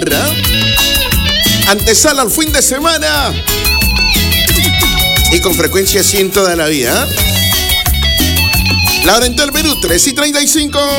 Antesala al fin de semana. Y con frecuencia 100 toda la vida. La hora en todo el Perú, 3:35.